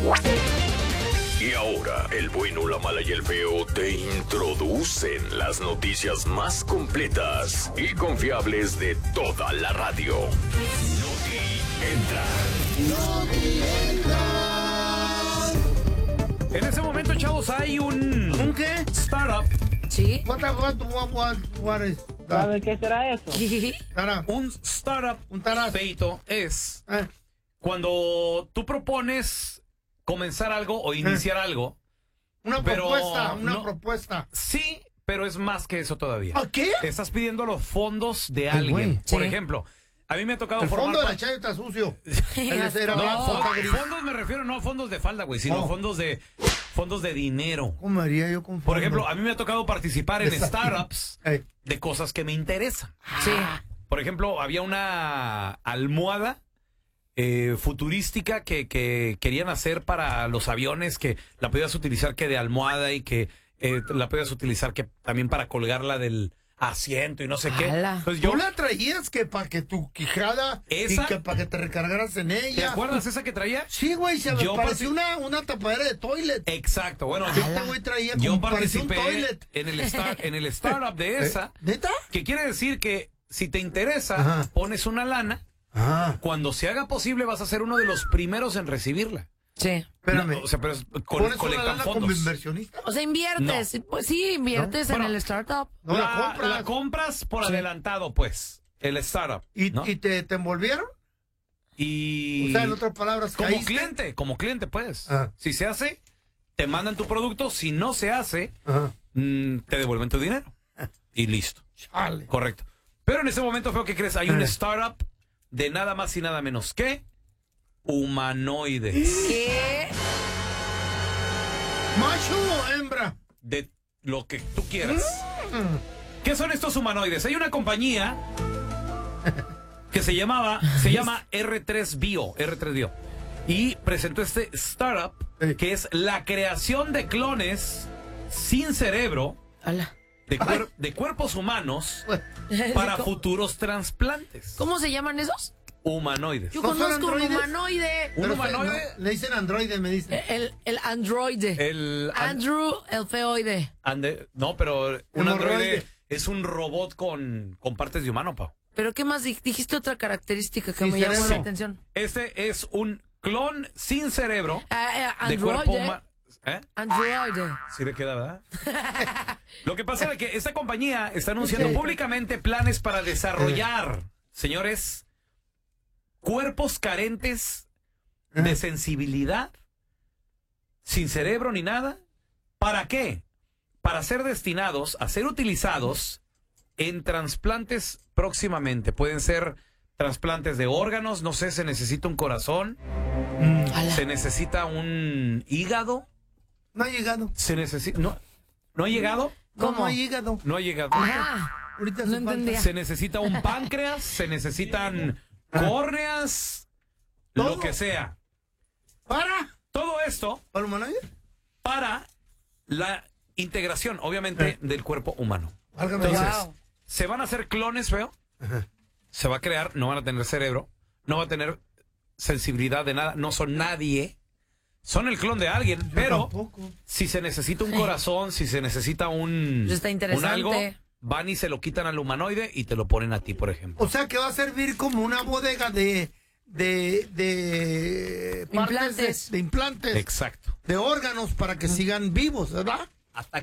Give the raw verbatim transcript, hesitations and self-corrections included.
Y ahora, el bueno, la mala y el feo te introducen las noticias más completas y confiables de toda la radio. Noti Entra. Noti Entra. En ese momento, chavos, hay un... ¿Un qué? Startup. Sí. What, what, what, what, what is that? ¿Sabe qué será eso? Tara. Un startup, Un taraz. feito, es Eh, cuando tú propones comenzar algo o iniciar algo. Una Pero propuesta, una no- propuesta. Sí, pero es más que eso todavía. ¿A qué? Estás pidiendo los fondos de Ay, alguien. güey. Por Sí. ejemplo, a mí me ha tocado El formar fondo de la pa- chayo está sucio. Ese era No, blanco, fo- está gris. fondos me refiero no a fondos de falda, güey, sino Oh. fondos de fondos de dinero. ¿Cómo haría yo con Por fondo? ejemplo, a mí me ha tocado participar en Exacto. startups Eh, de cosas que me interesan. Sí. Por ejemplo, había una almohada eh, futurística que, que querían hacer para los aviones, que la podías utilizar que de almohada y que eh, la podías utilizar que también para colgarla del asiento y no sé qué. ¡Hala! Entonces ¿Tú yo, la traías que para que tu quijada ¿Esa? y que para que te recargaras en ella? ¿te acuerdas esa que traía? Sí, güey, se me Yo pareció partic- una, una tapadera de toilet. Exacto, bueno, Este yo, güey traía yo como parecía un participé toilet. en el, star- en el startup de esa, ¿Neta? que quiere decir que si te interesa, Ajá. pones una lana, Ah, cuando se haga posible vas a ser uno de los primeros en recibirla. Sí. espérame. No, o sea, pero es- con, ¿Pones una colectan lana como fondos. inversionista? O sea, inviertes. Pues sí, inviertes No. en Bueno. el startup. No la, la, compras. la compras por Sí. adelantado, pues, el startup. ¿Y, ¿no? y te, te envolvieron? Y O sea, en otras palabras, como caíste. cliente, como cliente, pues. Ajá. Si se hace, te mandan tu producto. Si no se hace, Ajá. mm, te devuelven tu dinero. Y listo. Chale. Correcto. Pero en ese momento, feo, ¿qué crees? Hay un Eh. startup de nada más y nada menos que humanoides. ¿Qué? ¿Macho o hembra? De lo que tú quieras. Mm. ¿Qué son estos humanoides? Hay una compañía que se llamaba, se llama R tres Bio, R tres Bio. Y presentó este startup Eh. que es la creación de clones sin cerebro Hola. de, cuer- de cuerpos humanos para futuros trasplantes. ¿Cómo se llaman esos? Humanoides. Yo ¿No son conozco un androides? humanoide. ¿Un Pero, humanoide? no, le dicen androide, me dicen. El, el androide. El an- Andrew, el feoide. ande- no, pero un Hemorroide. androide es un robot con, con partes de humano, Pau. ¿Pero qué más di- dijiste? Otra característica que Sí, me llamó cerebro. la atención. Este es un clon sin cerebro Ah, eh, de cuerpo androide. humano. ¿Eh? Androide. Sí le queda, ¿verdad? Lo que pasa es que esta compañía está anunciando Ok. públicamente planes para desarrollar, señores, cuerpos carentes de sensibilidad, sin cerebro ni nada. ¿Para qué? Para ser destinados a ser utilizados en trasplantes próximamente. Pueden ser trasplantes de órganos, no sé, se necesita un corazón, Ala. se necesita un hígado, No ha llegado. se necesita... ¿No, ¿no ha llegado? ¿Cómo? No ha llegado. No ha llegado. Ajá. Ahorita No hace falta. entendía. Se necesita un páncreas, se necesitan córneas, lo Todo. que sea. ¿Para? Todo esto ¿Para humanoide? para la integración, obviamente, Eh. del cuerpo humano. Válgame Entonces, Dios. Wow. se van a hacer clones, feo. Ajá. Se va a crear, no van a tener cerebro, no va a tener sensibilidad de nada, no son nadie. Son el clon de alguien, Yo pero tampoco. si se necesita un corazón, si se necesita un, Eso está un interesante. algo, van y se lo quitan al humanoide y te lo ponen a ti, por ejemplo. O sea que va a servir como una bodega de de de partes Implantes. de, de implantes, Exacto. de órganos para que sigan vivos, ¿verdad? Hasta